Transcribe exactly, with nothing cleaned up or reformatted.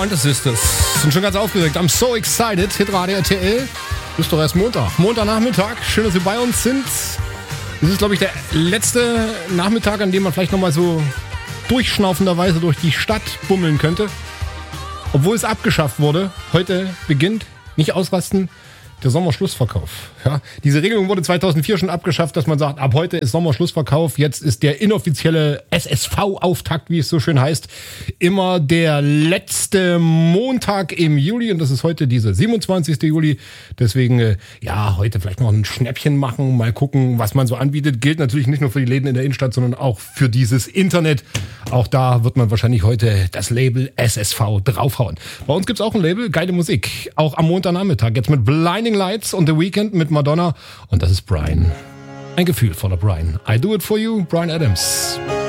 Pointer Sisters sind schon ganz aufgeregt. I'm so excited. Hitradio R T L. Ist doch erst Montag. Montagnachmittag. Schön, dass Sie bei uns sind. Das ist, glaube ich, der letzte Nachmittag, an dem man vielleicht nochmal so durchschnaufenderweise durch die Stadt bummeln könnte. Obwohl es abgeschafft wurde. Heute beginnt, nicht ausrasten, der Sommerschlussverkauf. Ja, diese Regelung wurde zweitausendvier schon abgeschafft, dass man sagt, ab heute ist Sommerschlussverkauf. Jetzt ist der inoffizielle S S V-Auftakt, wie es so schön heißt, immer der letzte Montag im Juli. Und das ist heute dieser siebenundzwanzigster Juli. Deswegen, äh, ja, heute vielleicht noch ein Schnäppchen machen, mal gucken, was man so anbietet. Gilt natürlich nicht nur für die Läden in der Innenstadt, sondern auch für dieses Internet. Auch da wird man wahrscheinlich heute das Label S S V draufhauen. Bei uns gibt's auch ein Label, geile Musik. Auch am Montagnachmittag. Jetzt mit Blinding Lights und The Weeknd mit Madonna. Und das ist Brian. Ein gefühlvoller Brian. I do it for you, Brian Adams.